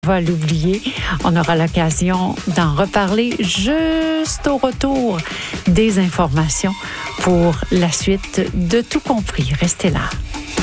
On va l'oublier. On aura l'occasion d'en reparler juste au retour des informations pour la suite de Tout compris. Restez là.